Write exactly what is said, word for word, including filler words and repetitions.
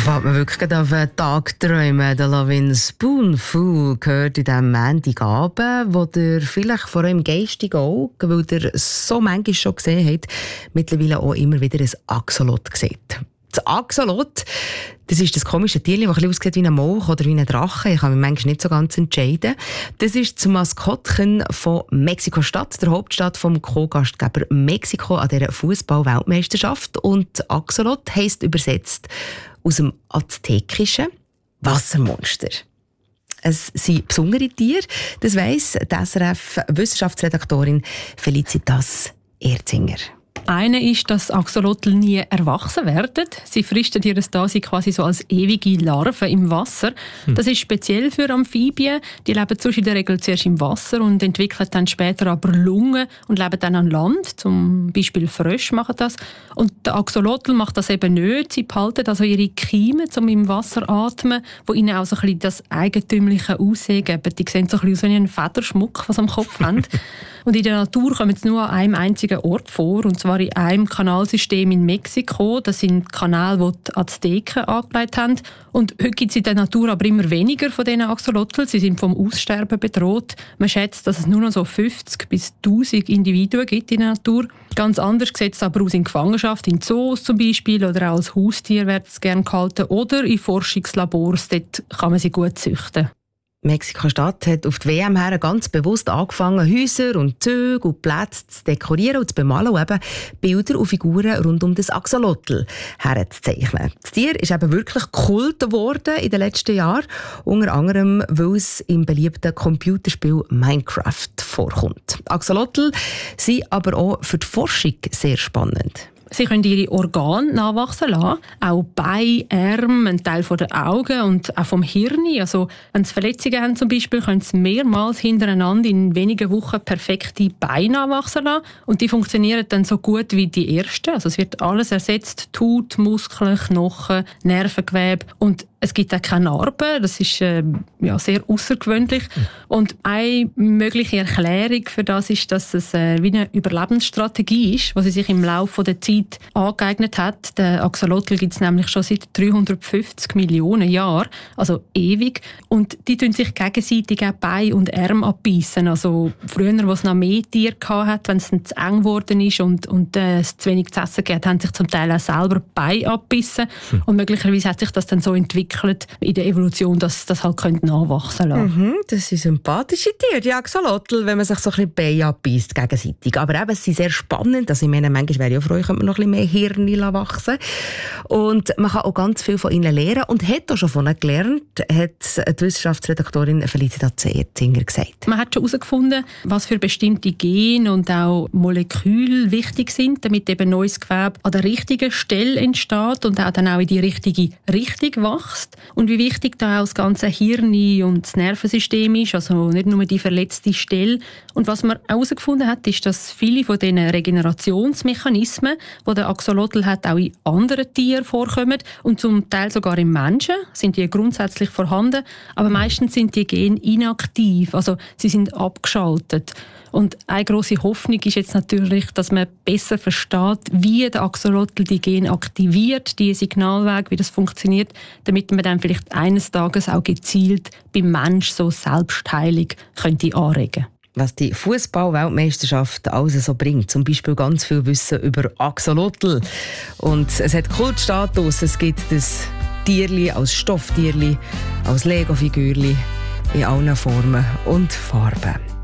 fängt man wirklich auf einen Tag träumen. Der Lovin' Spoonful gehört in diesem Montagabend, wo ihr vielleicht vor allem geistig auch, weil ihr so manchmal schon gesehen habt, mittlerweile auch immer wieder ein Axolot sieht. Das Axolot, das ist das komische Tierchen, das ein bisschen aussieht wie ein Molch oder wie ein Drache. Ich kann mich manchmal nicht so ganz entscheiden. Das ist das Maskottchen von Mexiko-Stadt, der Hauptstadt vom Co-Gastgeber Mexiko an dieser Fußball-Weltmeisterschaft. Und Axolot heisst übersetzt aus dem aztekischen Wassermonster. Es sind besondere Tiere, das weiss die S R F-Wissenschaftsredaktorin Felicitas Erzinger. Eine ist, dass Axolotl nie erwachsen werden. Sie fristen ihr Dasein quasi so als ewige Larven im Wasser. Hm. Das ist speziell für Amphibien. Die leben sonst in der Regel zuerst im Wasser und entwickeln dann später aber Lungen und leben dann an Land. Zum Beispiel Frösche machen das. Und der Axolotl macht das eben nicht. Sie behalten also ihre Kiemen, um im Wasser atmen, wo ihnen auch so ein bisschen das eigentümliche Aussehen geben. Die sehen so ein bisschen aus wie ein Federschmuck, was sie am Kopf haben. Und in der Natur kommen sie nur an einem einzigen Ort vor, und zwar in einem Kanalsystem in Mexiko. Das sind Kanäle, die die Azteken angelegt haben. Und heute gibt es in der Natur aber immer weniger von diesen Axolotl. Sie sind vom Aussterben bedroht. Man schätzt, dass es nur noch so fünfzig bis tausend Individuen gibt in der Natur. Ganz anders sieht es aber aus in Gefangenschaft, in Zoos zum Beispiel, oder auch als Haustier wird es gerne gehalten, oder in Forschungslabors. Dort kann man sie gut züchten. Mexiko-Stadt hat auf die W M her ganz bewusst angefangen, Häuser und Züge und Plätze zu dekorieren und zu bemalen und eben Bilder und Figuren rund um das Axolotl herzuzeichnen. Das Tier ist eben wirklich Kult geworden in den letzten Jahren, unter anderem, weil es im beliebten Computerspiel Minecraft vorkommt. Axolotl sind aber auch für die Forschung sehr spannend. Sie können ihre Organe nachwachsen lassen, auch Beine, Arme, ein Teil der Augen und auch vom Hirn. Also, wenn sie Verletzungen haben zum Beispiel, können sie mehrmals hintereinander in wenigen Wochen perfekte Beine nachwachsen lassen. Und die funktionieren dann so gut wie die ersten. Also es wird alles ersetzt: Haut, Muskeln, Knochen, Nervengewebe. Und es gibt auch keine Narben. Das ist äh, ja, sehr außergewöhnlich. Mhm. Und eine mögliche Erklärung für das ist, dass es äh, wie eine Überlebensstrategie ist, die sie sich im Laufe der Zeit angeeignet hat. Der Axolotl gibt es nämlich schon seit dreihundertfünfzig Millionen Jahren, also ewig. Und die tun sich gegenseitig auch Beine und Arme abbeissen. Also früher, wo es noch mehr Tiere hatte, wenn es dann zu eng geworden ist und, und äh, es zu wenig zu essen gab, haben sich zum Teil auch selber Beine abbissen. Mhm. Und möglicherweise hat sich das dann so entwickelt in der Evolution, dass das halt nachwachsen lassen könnte. Mhm, das sind sympathische Tiere, die Axolotl, wenn man sich so ein bisschen Beine abbeißt gegenseitig. Aber eben, sie sind sehr spannend. Also ich meine, manchmal wäre ich auch froh, könnte man noch ein bisschen mehr Hirn wachsen. Und man kann auch ganz viel von ihnen lernen und hat auch schon von ihnen gelernt, hat die Wissenschaftsredaktorin Felicitas Erzinger gesagt. Man hat schon herausgefunden, was für bestimmte Gene und auch Moleküle wichtig sind, damit eben neues Gewebe an der richtigen Stelle entsteht und auch dann auch in die richtige Richtung wächst. Und wie wichtig da auch das ganze Hirn und das Nervensystem ist, also nicht nur die verletzte Stelle. Und was man herausgefunden hat, ist, dass viele von diesen Regenerationsmechanismen, die der Axolotl hat, auch in anderen Tieren vorkommen und zum Teil sogar im Menschen sind die grundsätzlich vorhanden, aber meistens sind die Gene inaktiv, also sie sind abgeschaltet. Und eine grosse Hoffnung ist jetzt natürlich, dass man besser versteht, wie der Axolotl die Gene aktiviert, die Signalwege, wie das funktioniert, damit man dann vielleicht eines Tages auch gezielt beim Mensch so Selbstheilung könnte anregen. Was die Fußball-Weltmeisterschaft alles so bringt. Zum Beispiel ganz viel Wissen über Axolotl. Und es hat Kultstatus. Es gibt das Tierli als Stofftierli, als Lego-Figürli in allen Formen und Farben.